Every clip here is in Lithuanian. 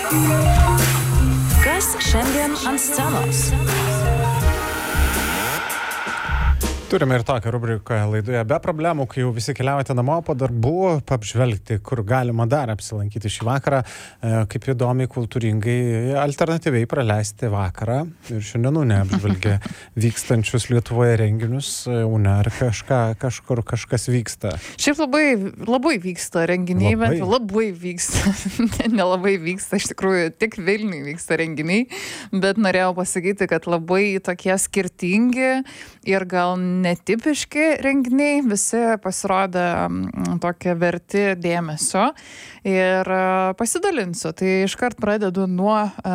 Kas šiandien ant scenos? Turime ir tokią rubriką laidoje be problemų, kai jau visi keliaujate namo po darbų, apžvelgti, kur galima dar apsilankyti šį vakarą, kaip įdomiai, kultūringai, alternatyviai praleisti vakarą. Ir šiandien UNE apžvelgia vykstančius Lietuvoje renginius. UNE, ar kažkur kažkas vyksta? Šiaip labai vyksta renginiai, bet labai vyksta. Nelabai vyksta, iš tikrųjų, tik Vilniui vyksta renginiai, bet norėjau pasakyti, kad labai tokie skirtingi ir gal netipiški renginiai, visi pasirodė tokie verti dėmesio ir pasidalinsiu. Tai iškart pradedu nuo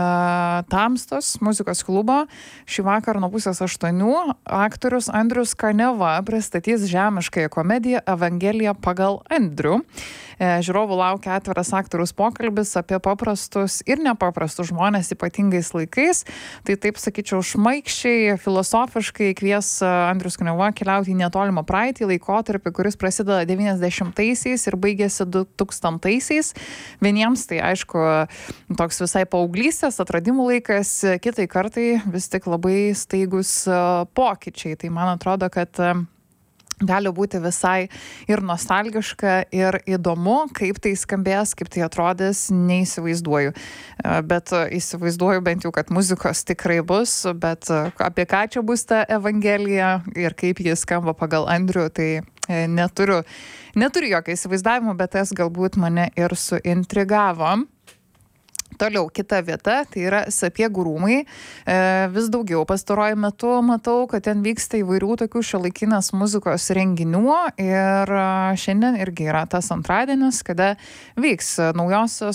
Tamstos muzikos klubo. Šį vakarą nuo 7:30 aktorius Andrius Kaniava pristatys žemiškąją komediją Evangelija pagal Andrių. Žiūrovų laukia atviras aktoriaus pokalbis apie paprastus ir nepaprastus žmonės ypatingais laikais. Tai taip sakyčiau, šmaikščiai, filosofiškai kvies Andrius Kaniava keliauti į netolimą praeitį laikotarpį, kuris prasideda 90-aisiais ir baigėsi 2000-aisiais. Vieniems tai aišku toks visai paauglystės atradimų laikas, kitai kartai vis tik labai staigus pokyčiai. Tai man atrodo, kad gali būti visai ir nostalgiška, ir įdomu, kaip tai skambės, kaip tai atrodys, neįsivaizduoju. Bet įsivaizduoju bent jau, kad muzikos tikrai bus, bet apie ką čia bus ta Evangelija ir kaip jis skamba pagal Andrių, tai neturiu jokio įsivaizdavimo, bet tas galbūt mane ir suintrigavo. Toliau, kita vieta, tai yra Sapiegų rūmai. Vis daugiau pastaruoju metu matau, kad ten vyksta įvairių tokių šiuolaikinės muzikos renginių ir šiandien irgi yra tas antradienis, kada vyks naujosios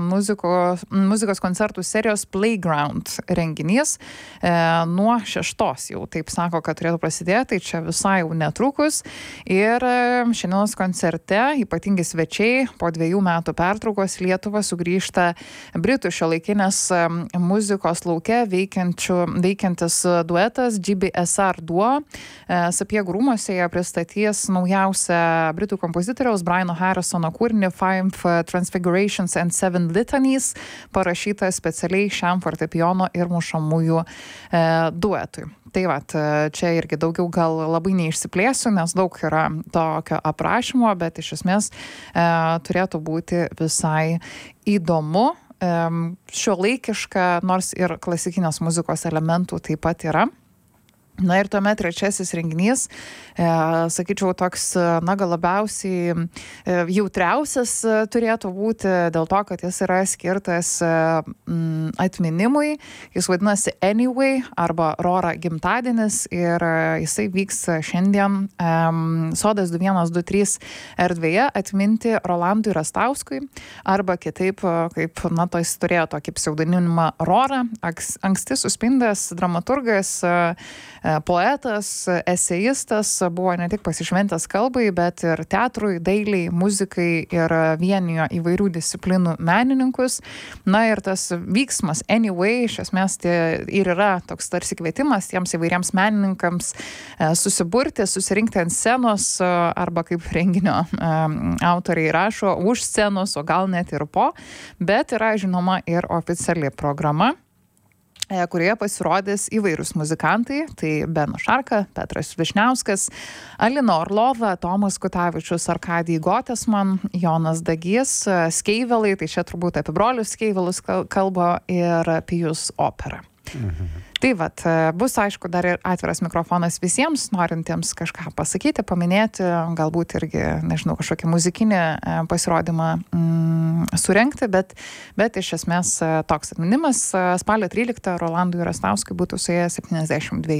muzikos koncertų serijos Playground renginys. Nuo 6 jau, taip sako, kad turėtų prasidėti, tai čia visai jau netrukus. Ir šiandienos koncerte ypatingi svečiai po 2 metų pertraukos Lietuvą sugrįžta Britų šiuolaikinės muzikos lauke veikiantis duetas GBSR Duo. Sapiegų rūmuose jie pristatys naujausią britų kompozitoriaus Briano Harrisono kūrinį 5 Transfigurations and 7 Litanies, parašytą specialiai šiam fortepijono ir mušamųjų duetui. Tai va, čia irgi daugiau gal labai neišsiplėsiu, nes daug yra tokio aprašymo, bet iš esmės turėtų būti visai įdomu. Šiuolaikiška, nors ir klasikinės muzikos elementų taip pat yra. Na ir tuomet trečiasis renginys, sakyčiau, toks, gal labiausiai jautriausias turėtų būti dėl to, kad jis yra skirtas atminimui. Jis vadinasi Anyway arba Rora gimtadienis ir jisai vyks šiandien Sodas 2123 erdvėje atminti Rolandui Rastauskui arba kitaip, kaip, to jis turėjo tokį pseudonimą Rora, anksti suspindęs dramaturgas, poetas, eseistas, buvo ne tik pasišventęs kalbai, bet ir teatrui, dailiai, muzikai ir vienijo įvairių disciplinų menininkus. Na ir tas vyksmas Anyway, iš esmės, tai ir yra toks tarsi kvietimas tiems įvairiems menininkams susiburti, susirinkti ant scenos arba kaip renginio autoriai rašo, už scenos, o gal net ir po, bet yra žinoma ir oficiali programa, kurioje pasirodys įvairūs muzikantai, tai Beno Šarka, Petras Višniauskas, Alina Orlova, Tomas Kutavičius, Arkadij Gotesman, Jonas Dagys, Skeivelai, tai čia turbūt apie brolius Skeivelus kalba, ir Pijus Opera. Tai vat, bus aišku dar ir atviras mikrofonas visiems, norintiems kažką pasakyti, paminėti, galbūt irgi, nežinau, kažkokį muzikinį pasirodymą surengti, bet iš esmės toks atminimas. Spalio 13 Rolandui Rastauskui būtų suėję 72